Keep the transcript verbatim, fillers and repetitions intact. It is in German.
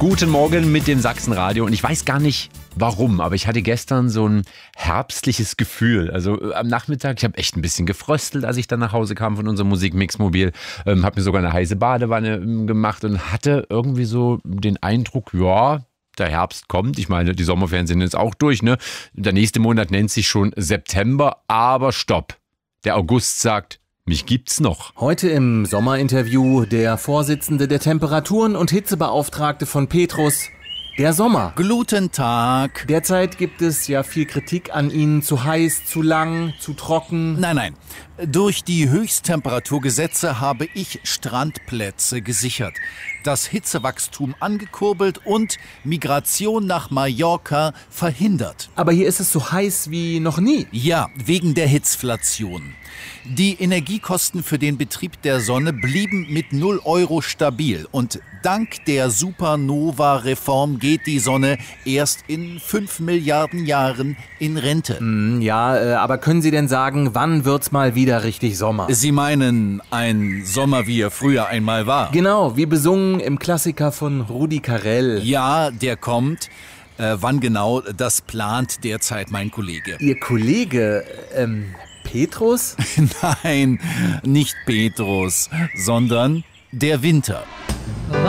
Guten Morgen mit dem Sachsenradio und ich weiß gar nicht warum, aber ich hatte gestern so ein herbstliches Gefühl. Also äh, am Nachmittag, ich habe echt ein bisschen gefröstelt, als ich dann nach Hause kam von unserem Musikmix-Mobil, ähm, habe mir sogar eine heiße Badewanne ähm, gemacht und hatte irgendwie so den Eindruck, ja, der Herbst kommt. Ich meine, die Sommerferien sind jetzt auch durch, ne? Der nächste Monat nennt sich schon September, aber stopp. Der August sagt, mich gibt's noch. Heute im Sommerinterview der Vorsitzende der Temperaturen- und Hitzebeauftragte von Petrus, der Sommer. Guten Tag. Derzeit gibt es ja viel Kritik an Ihnen, zu heiß, zu lang, zu trocken. Nein, nein. Durch die Höchsttemperaturgesetze habe ich Strandplätze gesichert, das Hitzewachstum angekurbelt und Migration nach Mallorca verhindert. Aber hier ist es so heiß wie noch nie. Ja, wegen der Hitzflation. Die Energiekosten für den Betrieb der Sonne blieben mit null Euro stabil und dank der Supernova-Reform geht die Sonne erst in fünf Milliarden Jahren in Rente. Hm, ja, äh, aber können Sie denn sagen, wann wird's mal wieder richtig Sommer? Sie meinen ein Sommer, wie er früher einmal war? Genau, wie besungen im Klassiker von Rudi Carrell. Ja, der kommt. Äh, wann genau, das plant derzeit mein Kollege. Ihr Kollege, ähm, Petrus? Nein, nicht Petrus, sondern der Winter.